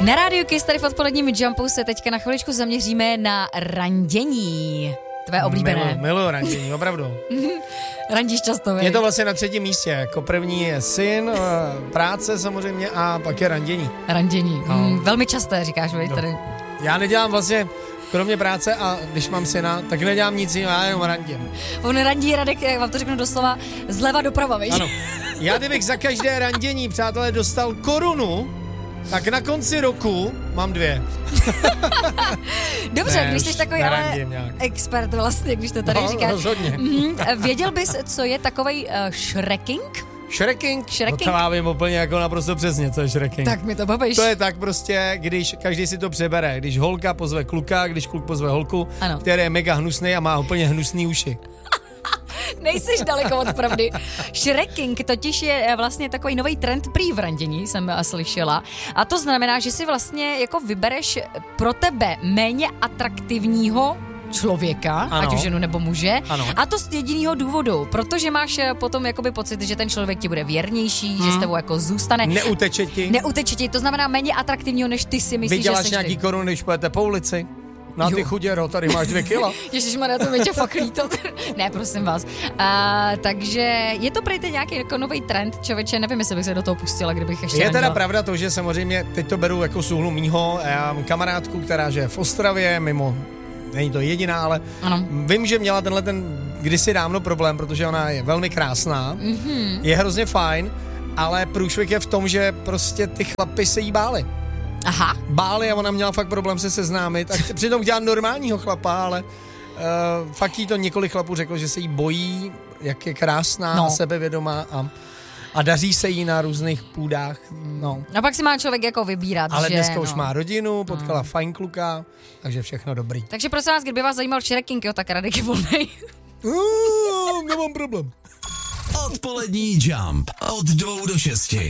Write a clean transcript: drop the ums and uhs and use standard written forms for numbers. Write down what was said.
Na rádiu Kiss tady v odpoledním Jumpu se teďka na chviličku zaměříme na randění. Tvé oblíbené. Miluji randění, opravdu. Randíš často, Je to vlastně na 3. místě. Jako první je syn, práce samozřejmě a pak je randění. Randění. Velmi časté, říkáš, vej, tady. Já nedělám vlastně, kromě práce a když mám syna, tak nedělám nic jiného, já jenom randím. On randí, Radek, jak vám to řeknu doslova, zleva doprava, víš? Ano. Já kdybych za každé randění, přátelé, dostal korunu, tak na konci roku mám 2. Dobře, Ne, když jsi takový ale nějak. expert vlastně, když to tady říkáš. Rozhodně. Věděl bys, co je takovej Shrekking? Shrekking? Shrekking? No to já vím úplně jako naprosto přesně, co je Shrekking. Tak mi to popiš. To je tak prostě, když každý si to přebere, když holka pozve kluka, když kluk pozve holku, ano. který je mega hnusný a má úplně hnusný uši. Nejsiš daleko od pravdy. Shrekking totiž je vlastně takový nový trend prý v randění, jsem slyšela. A to znamená, že si vlastně jako vybereš pro tebe méně atraktivního člověka, ano. ať už ženu nebo muže. Ano. A to z jediného důvodu, protože máš potom jakoby pocit, že ten člověk ti bude věrnější, že s tebou jako zůstane. Neuteče ti. To znamená méně atraktivního, než ty si myslíš, Vyděláš že jsi nějaký ty. korun, když půjdete po ulici? No a ty chuděro, tady máš 2 kila. Ježišmarja, to mi tě fakt líto. Ne, prosím vás. Takže je to prý nějaký jako nový trend, člověče, nevím, jestli bych se do toho pustila, kdybych ještě Je teda randěla. pravda to, že samozřejmě, teď to beru jako z úhlu mýho, já mám kamarádku, která žije v Ostravě, mimo, není to jediná, ale ano. vím, že měla tenhle kdysi dávno problém, protože ona je velmi krásná, je hrozně fajn, ale průšvih je v tom, že prostě ty chlapy se jí báli. Aha. Báli a ona měla fakt problém se seznámit a přitom chtěla normálního chlapa, ale fakt jí to několik chlapů řeklo, že se jí bojí, jak je krásná, sebevědomá a daří se jí na různých půdách. No. A pak si má člověk jako vybírat, Ale že, dneska už má rodinu, potkala fajn kluka, takže všechno dobrý. Takže prosím vás, kdyby vás zajímal Shrekking, jo, tak Radek je volnej. Nemám problém. Odpolední Jump od 2 do 6.